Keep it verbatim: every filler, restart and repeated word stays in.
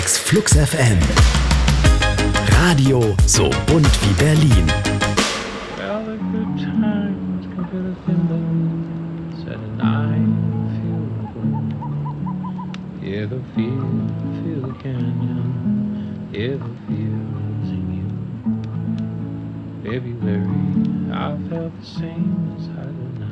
sechs Flux F M. Radio so bunt wie Berlin. Well, the good times can fill a thimble, said and I feel the glow. Hear the feel, feel the canyon, hear the feels in you. February, I felt the same as I do now.